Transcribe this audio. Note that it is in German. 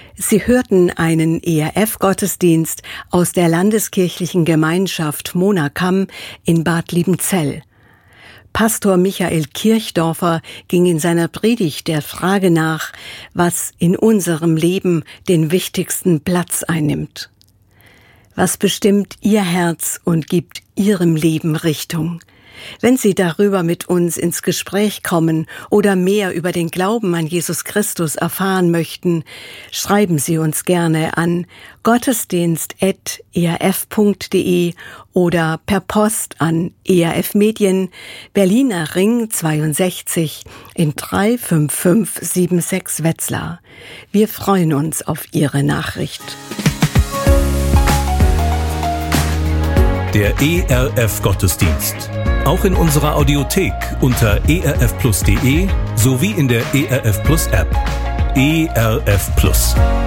Sie hörten einen ERF-Gottesdienst aus der Landeskirchlichen Gemeinschaft Monacam in Bad Liebenzell. Pastor Michael Kirchdorfer ging in seiner Predigt der Frage nach, was in unserem Leben den wichtigsten Platz einnimmt. Was bestimmt Ihr Herz und gibt Ihrem Leben Richtung? Wenn Sie darüber mit uns ins Gespräch kommen oder mehr über den Glauben an Jesus Christus erfahren möchten, schreiben Sie uns gerne an gottesdienst@erf.de oder per Post an ERF Medien, Berliner Ring 62 in 35576 Wetzlar. Wir freuen uns auf Ihre Nachricht. Der ERF-Gottesdienst. Auch in unserer Audiothek unter erfplus.de sowie in der ERF Plus App. ERF Plus.